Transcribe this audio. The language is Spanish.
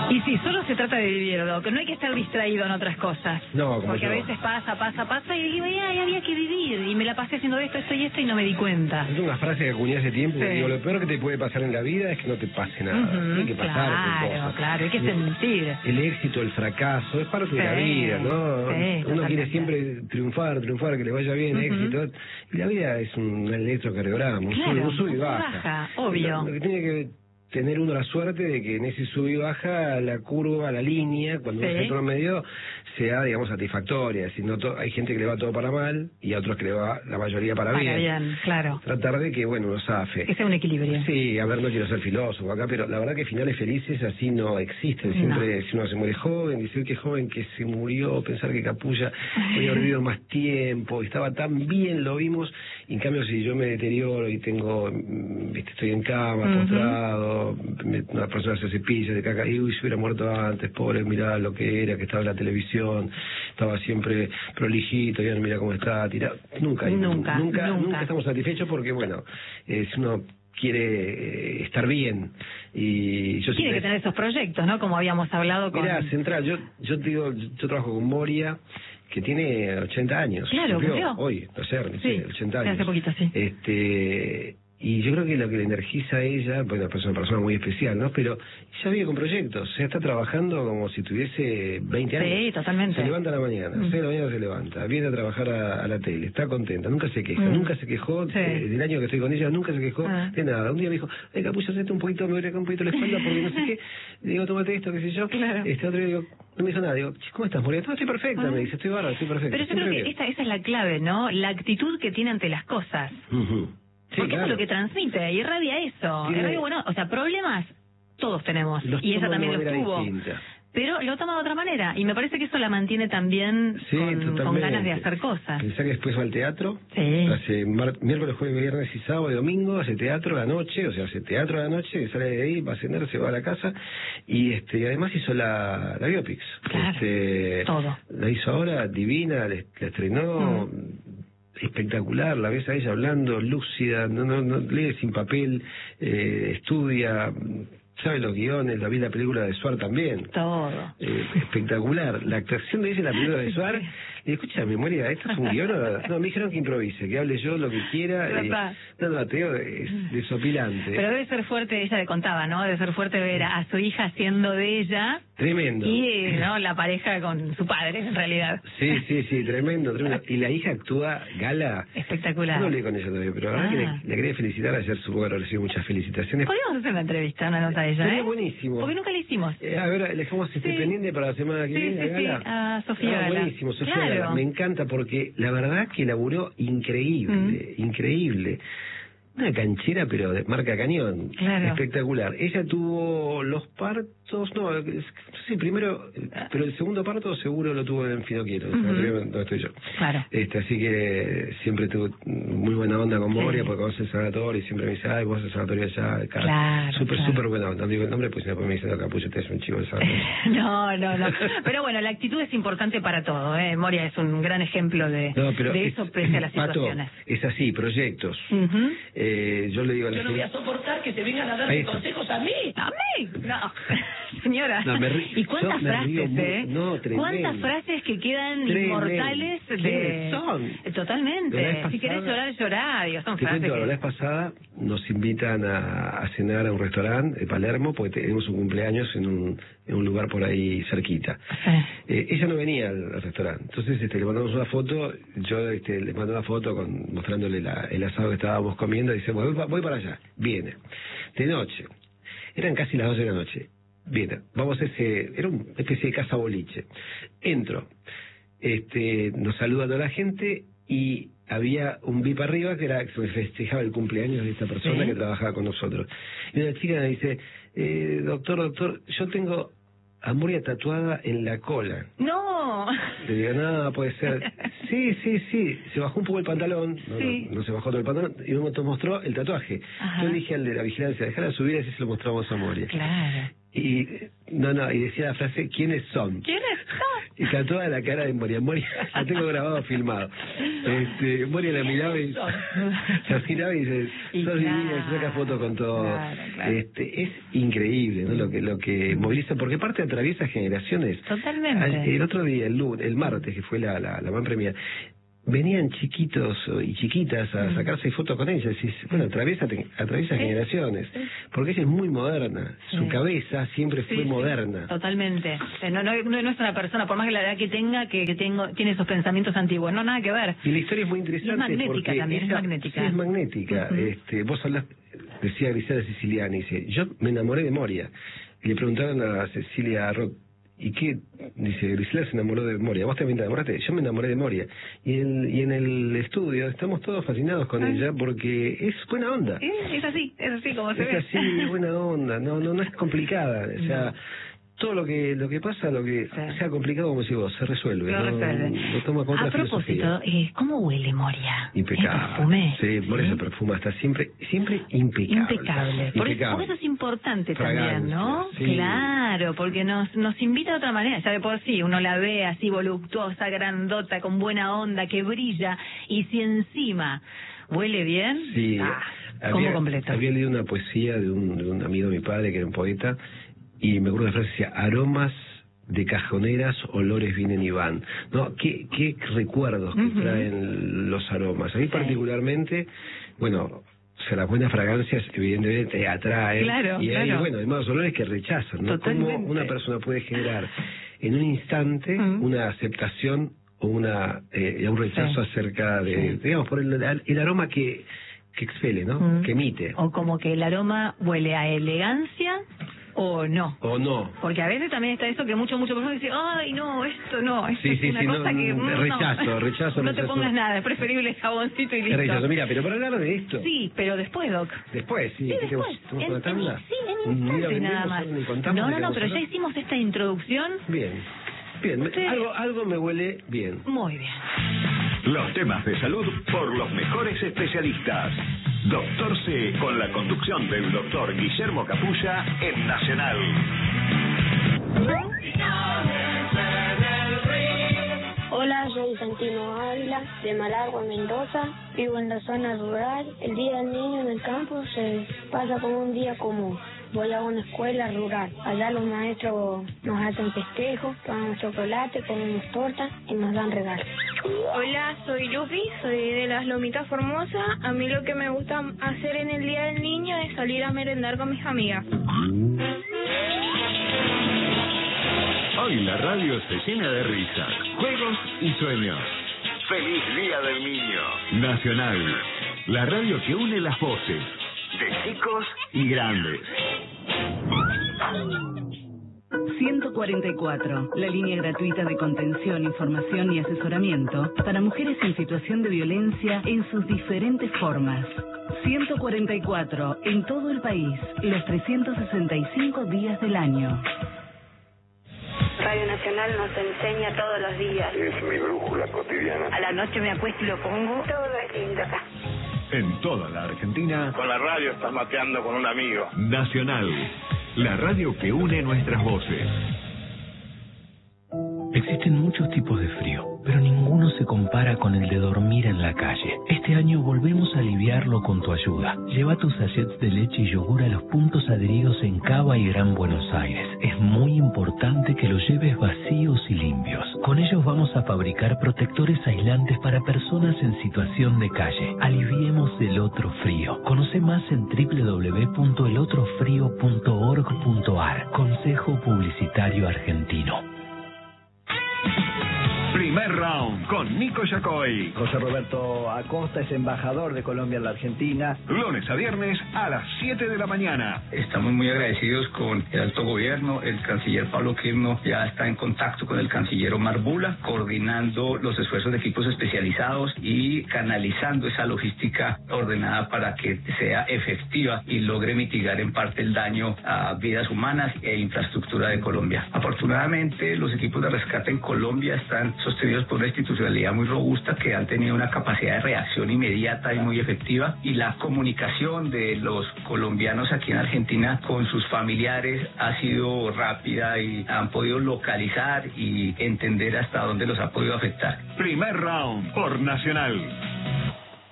Y sí, solo se trata de vivir, Doc. No hay que estar distraído en otras cosas. No, como porque yo. a veces pasa y digo, ay, había que vivir. Y me la pasé haciendo esto y no me di cuenta. Es una frase que acuñé hace tiempo. Sí. Que digo, lo peor que te puede pasar en la vida es que no te pase nada. Tiene que pasar cosas. Claro, hay que sentir. El éxito, el fracaso, es parte de la vida, ¿no? Uno quiere siempre triunfar, que le vaya bien, éxito. Y la vida es un electrocardiograma, un sub y baja. Obvio. Lo que tiene que tener uno la suerte de que en ese sub y baja la curva, la línea, cuando uno se promedio, sea, digamos, satisfactoria. Es decir, hay gente que le va todo para mal y a otros que le va la mayoría para bien. Claro. Tratar de que, bueno, uno zafe. Que sea un equilibrio. Sí, a ver, no quiero ser filósofo acá, pero la verdad que finales felices así no existen. Siempre, si uno se muere joven, decir que joven que se murió, pensar que Capulla podía haber vivido más tiempo, estaba tan bien, lo vimos. Y en cambio, si yo me deterioro y tengo, estoy en cama, postrado, una persona se cepilla de caca, y si hubiera muerto antes, pobre, mirá lo que era, que estaba en la televisión, estaba siempre prolijito, ya mira cómo está, tirado. Nunca estamos satisfechos porque, bueno, si uno quiere estar bien y yo tiene que tener esos proyectos, ¿no? Como habíamos hablado con... Mirá, Central, yo te digo, yo trabajo con Moria, que tiene 80 años. Claro, cumplió hoy, no sé, 80 años. Hace poquito, sí. Y yo creo que lo que le energiza a ella, bueno, es una persona muy especial, ¿no? Pero ella vive con proyectos, o sea, está trabajando como si tuviese 20 años. Sí, totalmente. Se levanta a la mañana, 6 de la mañana se levanta, viene a trabajar a la tele, está contenta, nunca se queja, nunca se quejó del año que estoy con ella, nunca se quejó de nada. Un día me dijo, Capulla, hacete un poquito, me duele un poquito la espalda porque no sé qué. Le digo, tómate esto, qué sé yo. Claro. Otro día digo, no me dijo nada, digo, ¿cómo estás, Moria? No, estoy perfecta, me dice, estoy bárbaro, estoy perfecta. Pero yo creo que esa es la clave, ¿no? La actitud que tiene ante las cosas. Porque eso es lo que transmite, irradia eso. Irradia, bueno, o sea, problemas todos tenemos. Y ella también los tuvo. Distinta. Pero lo toma de otra manera. Y me parece que eso la mantiene también con ganas de hacer cosas. Pensá que después va al teatro. Hace miércoles, jueves, viernes y sábado y domingo. Hace teatro a la noche. O sea, hace teatro a la noche. Sale de ahí, va a cenar, se va a la casa. Y además hizo la Biopics. Claro, todo. La hizo ahora, divina, la estrenó... espectacular, la ves a ella hablando, lúcida, no lee sin papel, estudia, sabe los guiones, la vi la película de Suar también. Todo. Espectacular. La actuación de ella en la película de Suar, y escucha, Moria, ¿esto es un guión? No, me dijeron que improvise, que hable yo lo que quiera. No, te digo, es desopilante. Pero debe ser fuerte, ella le contaba, ¿no? Debe ser fuerte ver a su hija haciendo de ella. Tremendo. Y, ¿no? La pareja con su padre, en realidad. Sí, tremendo. Y la hija actúa gala. Espectacular. Yo no hablé con ella todavía, pero la verdad que le quería felicitar. Ayer supongo que recibió muchas felicitaciones. Podríamos hacer una entrevista, una nota de ella, Sería buenísimo. Porque nunca la hicimos. A ver, le dejamos pendiente para la semana que viene. Sí, a Sofía Gala. Buenísimo, Sofía Gala. Me encanta porque la verdad que laburó increíble, increíble. Una canchera, pero de marca cañón. Claro. Espectacular. Ella tuvo los partos, primero, pero el segundo parto seguro lo tuvo en Fidoquiero, donde estoy yo. Claro. Así que siempre tuve muy buena onda con Moria, porque conoce el sanatorio y siempre me dice, vos el sanatorio allá. Claro. Súper buena onda. No digo el nombre, pues después me dicen, Capulla, usted es un chivo del sanatorio. No. Pero bueno, la actitud es importante para todo, ¿eh? Moria es un gran ejemplo de eso pese a las situaciones. Es así, proyectos. Yo le digo a la yo no voy a soportar que te vengan a dar consejos a mí. ¿A mí? No, señora. ¿Y cuántas frases, ¿Cuántas frases que quedan inmortales son? Totalmente. Si querés llorar, digo, son frases. La vez pasada nos invitan a cenar a un restaurante de Palermo porque tenemos un cumpleaños en un lugar por ahí cerquita. Ella no venía al restaurante. Entonces le mandamos una foto, yo le mando una foto mostrándole el asado que estábamos comiendo. Dice, voy para allá. Viene. De noche. Eran casi las 12 de la noche. Viene. Vamos a era una especie de casa boliche. Entro. Nos saluda a toda la gente y había un VIP arriba que se festejaba el cumpleaños de esta persona que trabajaba con nosotros. Y una chica me dice, doctor, yo tengo a Moria tatuada en la cola. ¡No! Le digo, no, puede ser. Sí. Se bajó un poco el pantalón. No se bajó todo el pantalón. Y me mostró el tatuaje. Yo le dije al de la vigilancia, dejala subir y así se lo mostramos a Moria. Claro. Y decía la frase, ¿quiénes son? ¿Quiénes son? y tatuada la cara de Moria. Moria, la tengo grabado, filmado. Moria la miraba y dice, sos divina, y saca fotos con todo. Claro. Es increíble, ¿no? Lo que moviliza, porque aparte atraviesa generaciones. Totalmente. El otro día, el martes, que fue la Man Premier, venían chiquitos y chiquitas a sacarse fotos con ella. Decís, bueno, atraviesa generaciones, porque ella es muy moderna. Su cabeza siempre fue moderna. Totalmente. No es una persona, por más que la edad que tenga, tiene esos pensamientos antiguos. No, nada que ver. Y la historia es muy interesante. Y es magnética porque también, es magnética. Sí, es magnética. Vos hablás, decía Griselda Siciliani, dice, yo me enamoré de Moria. Y le preguntaron a Cecilia Roth, ¿y qué? Dice, Griselda se enamoró de Moria. ¿Vos también te enamoraste? Yo me enamoré de Moria. Y en el estudio estamos todos fascinados con ella porque es buena onda. Es así como se ve. Es así, es buena onda. No es complicada. O sea, todo lo que pasa, sea complicado, como decís vos, se resuelve. Lo toma con otra filosofía. ¿Cómo huele Moria? Impecable. ¿Perfume? Sí, Moria se perfuma, está siempre impecable. Por eso es importante también, ¿no? Sí. Claro, porque nos invita de otra manera. Ya de por sí, uno la ve así voluptuosa, grandota, con buena onda, que brilla, y si encima huele bien, sí. Como completo. Había leído una poesía de un amigo de mi padre, que era un poeta, y me acuerdo de la frase, decía, aromas de cajoneras, olores vienen y van. ¿No? ¿Qué recuerdos que traen los aromas? A mí particularmente, bueno, o sea, las buenas fragancias evidentemente te atraen. Claro, y hay, bueno, además olores que rechazan, ¿no? Totalmente. Cómo una persona puede generar en un instante una aceptación o un rechazo acerca de, digamos, por el aroma que expele, ¿no? Que emite. O como que el aroma huele a elegancia o no. Porque a veces también está eso que muchas personas dicen, ay, no, esto no, esto es una cosa que... Rechazo. No te pongas nada, es preferible jaboncito y listo. Rechazo, mira, pero para hablar de esto... Sí, pero después, Doc. Después, sí. Después. ¿Tenemos una tanda? Sí, en un instante nada más. No, pero ya hicimos esta introducción. Bien, algo me huele bien. Muy bien. Los temas de salud por los mejores especialistas. Doctor C, con la conducción del doctor Guillermo Capulla en Nacional. Hola, soy Santino Ávila, de Malagua, Mendoza. Vivo en la zona rural. El Día del Niño en el campo se pasa como un día común. Voy a una escuela rural. Allá los maestros nos hacen festejos, tomamos chocolate, comemos torta y nos dan regalos. Hola, soy Lupi, soy de las Lomitas Formosas. A mí lo que me gusta hacer en el Día del Niño es salir a merendar con mis amigas. Hoy la radio se llena de risas, juegos y sueños. ¡Feliz Día del Niño! Nacional, la radio que une las voces de chicos y grandes. 144, la línea gratuita de contención, información y asesoramiento para mujeres en situación de violencia en sus diferentes formas. 144, en todo el país, los 365 días del año. Radio Nacional nos enseña todos los días. Es mi brújula cotidiana. A la noche me acuesto y lo pongo. Todo es lindo acá. En toda la Argentina. Con la radio estás mateando con un amigo. Nacional, la radio que une nuestras voces. Existen muchos tipos de frío, pero ninguno se compara con el de dormir en la calle. Este año volvemos a aliviarlo con tu ayuda. Lleva tus sachets de leche y yogur a los puntos adheridos en Cava y Gran Buenos Aires. Es muy importante que los lleves vacíos y limpios. Con ellos vamos a fabricar protectores aislantes para personas en situación de calle. Aliviemos el otro frío. Conoce más en www.elotrofrio.org.ar. Consejo Publicitario Argentino. Primer round con Nico Yacoy. José Roberto Acosta es embajador de Colombia en la Argentina. Lunes a viernes a las 7 de la mañana. Estamos muy agradecidos con el alto gobierno. El canciller Pablo Quirno ya está en contacto con el canciller Omar Bula, coordinando los esfuerzos de equipos especializados y canalizando esa logística ordenada para que sea efectiva y logre mitigar en parte el daño a vidas humanas e infraestructura de Colombia. Afortunadamente, los equipos de rescate en Colombia están sostenidos por una institucionalidad muy robusta, que han tenido una capacidad de reacción inmediata y muy efectiva, y la comunicación de los colombianos aquí en Argentina con sus familiares ha sido rápida y han podido localizar y entender hasta dónde los ha podido afectar. Primer round por Nacional.